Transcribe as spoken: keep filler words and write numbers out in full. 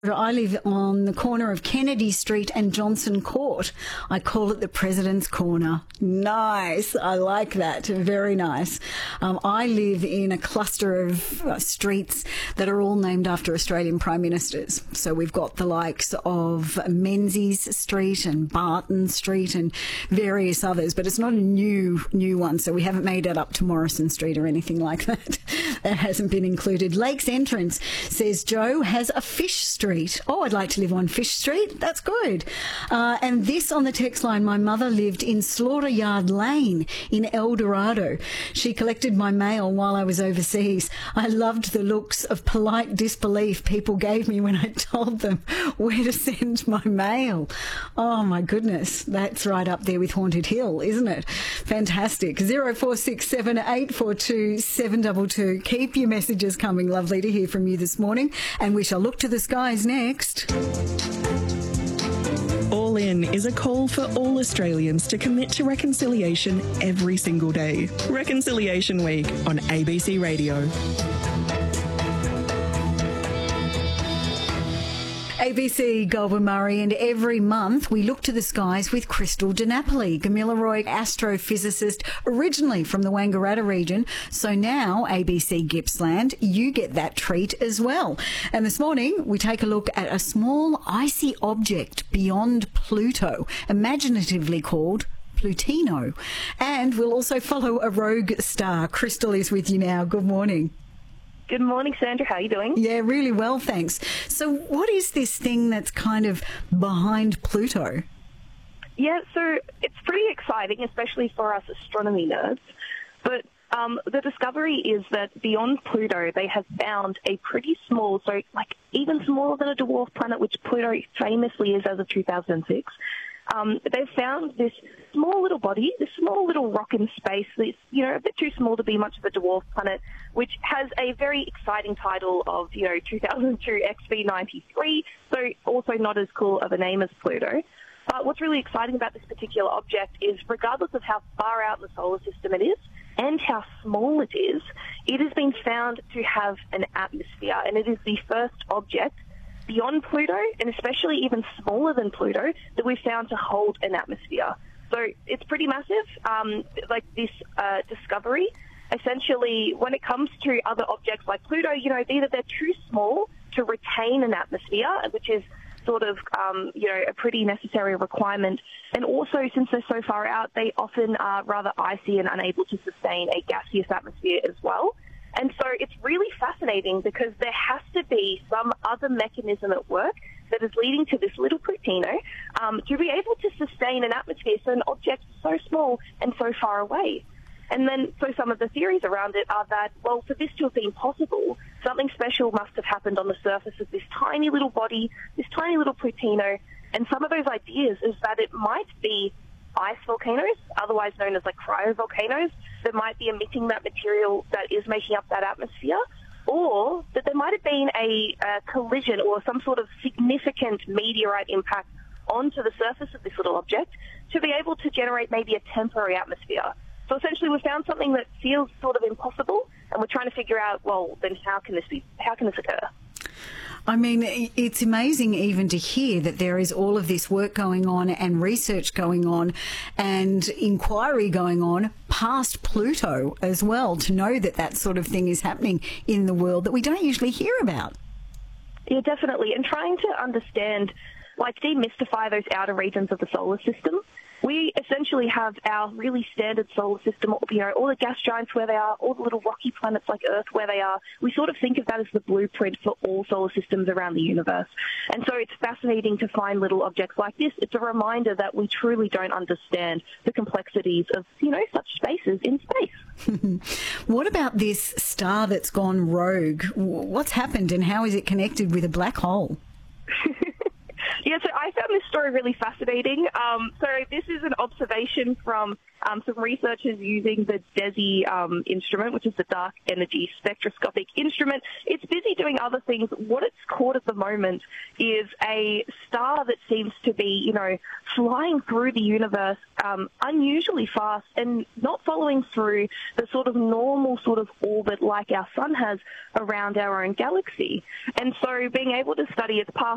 I live on the corner of Kennedy Street and Johnson Court. I call it the President's Corner. Nice. I like that. Very nice. Um, I live in a cluster of uh, streets that are all named after Australian Prime Ministers. So we've got the likes of Menzies Street and Barton Street and various others, but it's not a new, new one. So we haven't made it up to Morrison Street or anything like that. That hasn't been included. Lakes Entrance says Joe has a fish street. Oh, I'd like to live on Fish Street. That's good. Uh, and this on the text line, my mother lived in Slaughter Yard Lane in El Dorado. She collected my mail while I was overseas. I loved the looks of polite disbelief people gave me when I told them where to send my mail. Oh, my goodness. That's right up there with Haunted Hill, isn't it? Fantastic. zero four six seven eight four two seven two two. Keep your messages coming. Lovely to hear from you this morning. And we shall look to the skies next. All In is a call for all Australians to commit to reconciliation every single day. Reconciliation Week on A B C Radio. A B C, Goulburn Murray, and every month we look to the skies with Crystal DiNapoli, Gamilaroi astrophysicist, originally from the Wangaratta region. So now, A B C Gippsland, you get that treat as well. And this morning we take a look at a small icy object beyond Pluto, imaginatively called Plutino. And we'll also follow a rogue star. Crystal is with you now. Good morning. Good morning, Sandra. How are you doing? Yeah, really well, thanks. So what is this thing that's kind of behind Pluto? Yeah, so it's pretty exciting, especially for us astronomy nerds. But um, the discovery is that beyond Pluto, they have found a pretty small, so like even smaller than a dwarf planet, which Pluto famously is as of two thousand six. Um, they've found this small little body, this small little rock in space that's, you know, a bit too small to be much of a dwarf planet, which has a very exciting title of, you know, two thousand two X B ninety-three, so also not as cool of a name as Pluto. But what's really exciting about this particular object is regardless of how far out in the solar system it is and how small it is, it has been found to have an atmosphere, and it is the first object beyond Pluto, and especially even smaller than Pluto, that we've found to hold an atmosphere. So it's pretty massive, um, like this uh, discovery. Essentially, when it comes to other objects like Pluto, you know, either they're too small to retain an atmosphere, which is sort of, um, you know, a pretty necessary requirement. And also, since they're so far out, they often are rather icy and unable to sustain a gaseous atmosphere as well. And so it's really fascinating because there has to be some other mechanism at work that is leading to this little Plutino um, to be able to sustain an atmosphere for an object so small and so far away. And then, so some of the theories around it are that, well, for this to have been possible, something special must have happened on the surface of this tiny little body, this tiny little Plutino. And some of those ideas is that it might be ice volcanoes, otherwise known as like cryovolcanoes, that might be emitting that material that is making up that atmosphere, or that there might have been a, a collision or some sort of significant meteorite impact onto the surface of this little object to be able to generate maybe a temporary atmosphere. So essentially we've found something that feels sort of impossible, and we're trying to figure out, well, then how can this be, how can this occur? I mean, it's amazing even to hear that there is all of this work going on and research going on and inquiry going on past Pluto as well, to know that that sort of thing is happening in the world that we don't usually hear about. Yeah, definitely. And trying to understand, like demystify those outer regions of the solar system. We essentially have our really standard solar system, you know, all the gas giants where they are, all the little rocky planets like Earth where they are. We sort of think of that as the blueprint for all solar systems around the universe. And so it's fascinating to find little objects like this. It's a reminder that we truly don't understand the complexities of, you know, such spaces in space. What about this star that's gone rogue? What's happened and how is it connected with a black hole? Yeah, so I found this story really fascinating. Um, so this is an observation from um, some researchers using the DESI um, instrument, which is the Dark Energy Spectroscopic Instrument. It's busy doing other things. What it's caught at the moment is a star that seems to be, you know, flying through the universe um, unusually fast and not following through the sort of normal sort of orbit like our sun has around our own galaxy. And so being able to study its path